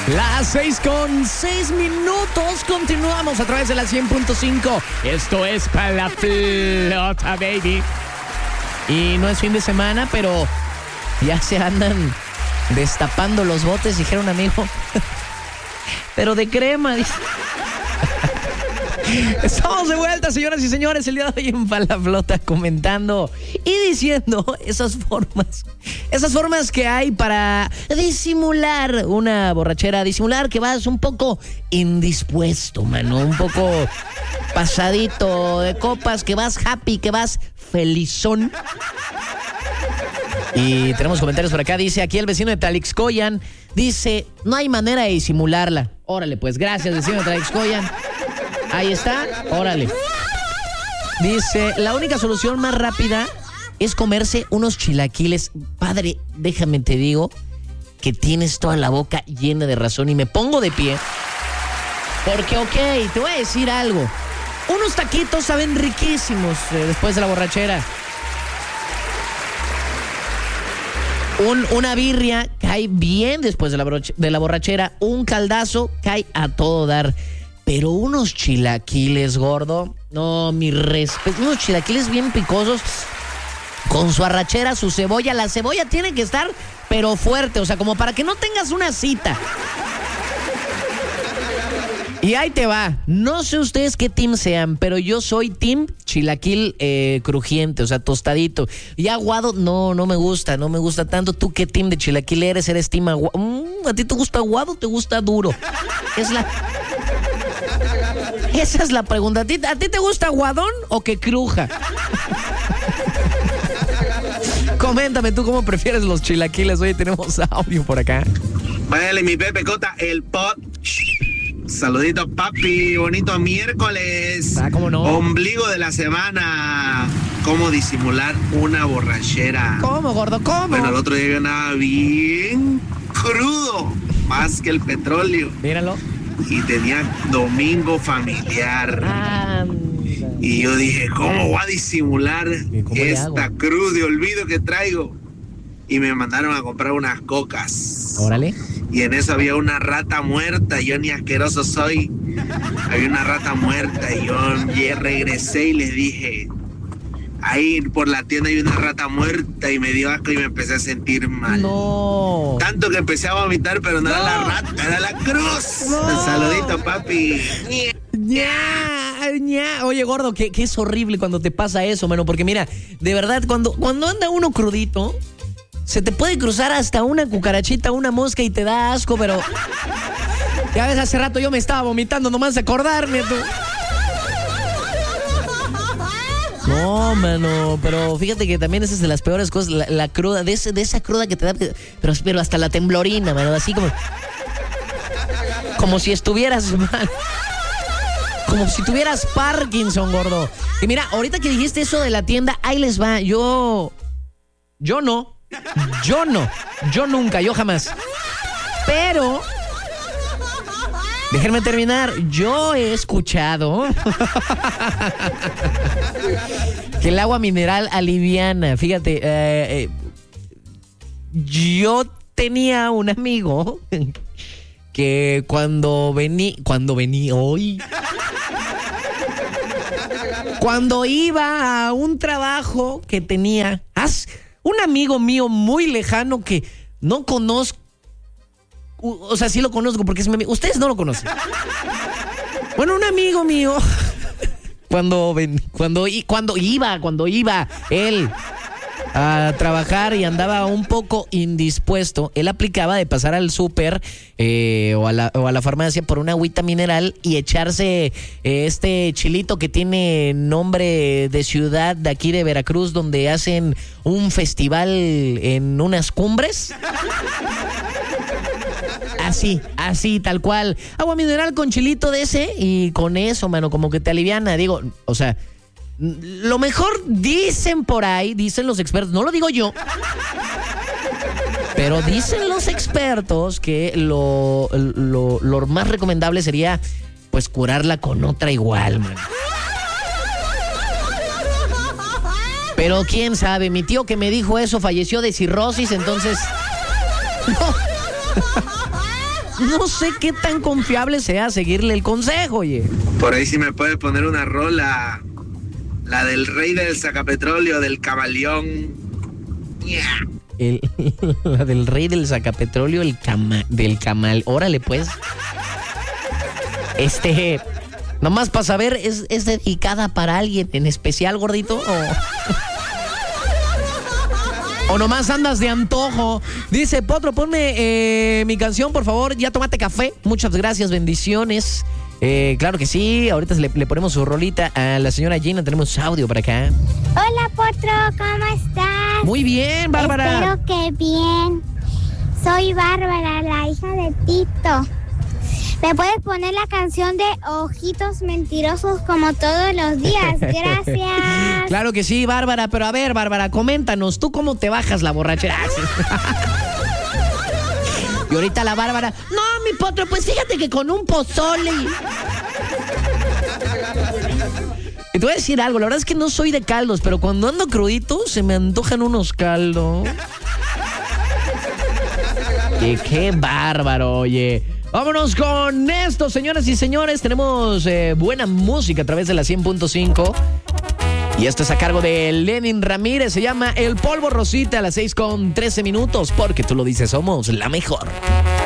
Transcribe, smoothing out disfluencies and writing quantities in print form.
Las 6:06. Continuamos a través de la 100.5. Esto es para la flota, baby. Y no es fin de semana, pero ya se andan destapando los botes, dijeron, amigo. Pero de crema, dice. Estamos de vuelta, señoras y señores, el día de hoy en Palaflota, comentando y diciendo esas formas que hay para disimular una borrachera, disimular que vas un poco indispuesto, mano, un poco pasadito de copas, que vas happy, que vas felizón. Y tenemos comentarios por acá, dice aquí el vecino de Tlalixcoyan, dice, no hay manera de disimularla. Órale, pues, gracias, vecino de Tlalixcoyan. Ahí está, órale. Dice, la única solución más rápida es comerse unos chilaquiles. Padre, déjame te digo que tienes toda la boca llena de razón y me pongo de pie. Porque, ok, te voy a decir algo. Unos taquitos saben riquísimos después de la borrachera. Una birria cae bien después de la borrachera. Un caldazo cae a todo dar. Pero unos chilaquiles, gordo, no, mi respeto. Unos chilaquiles bien picosos, con su arrachera, su cebolla. La cebolla tiene que estar, pero fuerte, o sea, como para que no tengas una cita. Y ahí te va. No sé ustedes qué team sean, pero yo soy team chilaquil crujiente, o sea, tostadito. Y aguado, no me gusta tanto. ¿Tú qué team de chilaquil eres? ¿Eres team aguado? ¿A ti te gusta aguado o te gusta duro? Esa es la pregunta. ¿A ti te gusta aguadón o que cruja? Coméntame tú cómo prefieres los chilaquiles. Oye, tenemos audio por acá. Váyale mi Pepe Cota, el pot. Saluditos, papi. Bonito miércoles. ¿Cómo no? Ombligo de la semana. ¿Cómo disimular una borrachera? ¿Cómo, gordo? ¿Cómo? Bueno, el otro día yo andaba bien crudo. Más que el petróleo. Míralo. Y tenía domingo familiar. Y yo dije, ¿cómo voy a disimular esta cruz de olvido que traigo? Y me mandaron a comprar unas cocas. Órale. Y en eso había una rata muerta. Yo ni asqueroso soy. Había una rata muerta. Y yo regresé y les dije, ahí por la tienda hay una rata muerta. Y me dio asco y me empecé a sentir mal. No. Tanto que empecé a vomitar, pero no era la rata, era la cruz. No. Un saludito, papi. ¡Ña! Oye, gordo, que es horrible cuando te pasa eso, mano. Porque mira, de verdad, cuando anda uno crudito, se te puede cruzar hasta una cucarachita, una mosca y te da asco, pero... Ya ves, hace rato yo me estaba vomitando nomás de acordarme, tú. No, mano, pero fíjate que también esa es de las peores cosas, la cruda, de esa cruda que te da, pero hasta la temblorina, mano, así como si estuvieras mal. Como si tuvieras Parkinson, gordo. Y mira, ahorita que dijiste eso de la tienda, ahí les va. Yo nunca, yo jamás. Pero, déjenme terminar. Yo he escuchado que el agua mineral aliviana. Fíjate, yo tenía un amigo que cuando iba a un trabajo que tenía, un amigo mío muy lejano que no conozco, o sea, sí lo conozco porque es mi amigo. Ustedes no lo conocen. Bueno, un amigo mío, cuando iba él a trabajar y andaba un poco indispuesto, él aplicaba de pasar al súper o a la farmacia por una agüita mineral y echarse este chilito que tiene nombre de ciudad de aquí de Veracruz, donde hacen un festival en unas cumbres. Así, tal cual. Agua mineral con chilito de ese y con eso, mano, como que te aliviana. Digo, o sea, lo mejor dicen por ahí, dicen los expertos, no lo digo yo, pero dicen los expertos que lo más recomendable sería, pues, curarla con otra igual, man. Pero quién sabe, mi tío que me dijo eso falleció de cirrosis, entonces... No. no sé qué tan confiable sea seguirle el consejo, oye. Por ahí sí me puedes poner una rola. La del rey del sacapetróleo, del camaleón. Yeah. La del rey del sacapetróleo, del camal. Órale, pues. Nomás para saber, ¿es dedicada para alguien en especial, gordito? ¿O nomás andas de antojo? Dice, Potro, ponme mi canción, por favor. Ya tómate café. Muchas gracias, bendiciones. Claro que sí. Ahorita le ponemos su rolita a la señora Gina. Tenemos audio por acá. Hola, Potro, ¿cómo estás? Muy bien, Bárbara. Espero que bien. Soy Bárbara, la hija de Tito. ¿Me puedes poner la canción de Ojitos Mentirosos como todos los días? Gracias. Claro que sí, Bárbara. Pero a ver, Bárbara, coméntanos, ¿tú cómo te bajas la borrachera? Y ahorita la Bárbara, no, mi Potro, pues fíjate que con un pozole. Y te voy a decir algo, la verdad es que no soy de caldos, pero cuando ando crudito se me antojan unos caldos. Y qué bárbaro, oye. Vámonos con esto, señoras y señores. Tenemos buena música a través de la 100.5. Y esto es a cargo de Lenin Ramírez. Se llama El Polvo Rosita a las 6:13, porque tú lo dices, somos la mejor.